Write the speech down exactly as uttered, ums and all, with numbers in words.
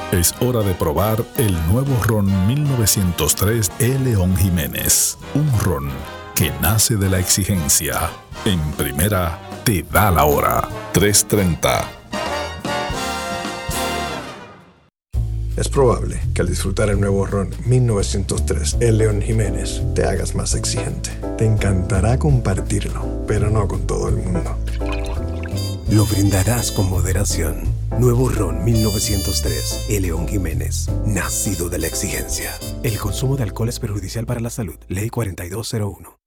Es hora de probar el nuevo ron mil novecientos tres de León Jiménez. Un ron que nace de la exigencia. En primera, te da la hora. tres treinta. Es probable que al disfrutar el nuevo ron mil novecientos tres de León Jiménez te hagas más exigente. Te encantará compartirlo, pero no con todo el mundo. Lo brindarás con moderación. Nuevo ron mil novecientos tres de León Jiménez, nacido de la exigencia. El consumo de alcohol es perjudicial para la salud. Ley cuarenta y dos cero uno.